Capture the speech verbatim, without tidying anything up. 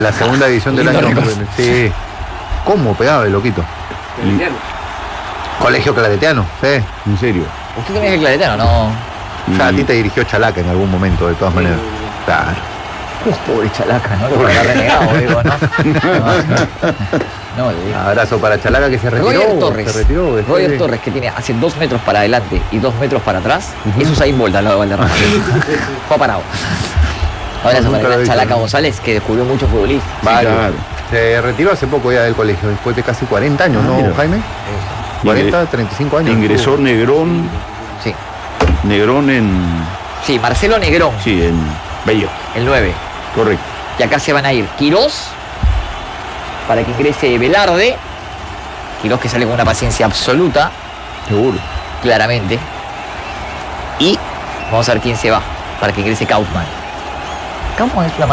La segunda división del año. Sí. ¿Cómo pegaba el loquito? Claretiano. Colegio Claretiano, sí. ¿En serio? Usted también es el Claretiano, ¿no? O sea, a ti te dirigió Chalaca en algún momento, de todas maneras. Claro. Uf, pobre Chalaca, ¿no? Lo voy a renegado, digo, ¿no? No, no, digo. Abrazo para Chalaca que se retiró. Roger Torres. Se retiró, después Roger de- Torres, que tiene hace dos metros para adelante y dos metros para atrás. Eso es ahí Bolt al lado de Valderrama. Fue parado. Ahora No, eso nunca para lo he el visto, Chalaca ¿no? González, que descubrió muchos futbolistas. Varios. claro. Se retiró hace poco ya del colegio, después de casi cuarenta años, Ah, ¿no, mira. Jaime? cuarenta, treinta y cinco años. Ingresó Negrón, Sí. Negrón en. Sí, Marcelo Negrón, Sí, en Bello. el nueve. Correcto. Y acá se van a ir Quirós, para que ingrese Velarde. Quirós que sale con una paciencia absoluta, Seguro. claramente. Y vamos a ver quién se va, para que ingrese Kaufman. Kaufman es una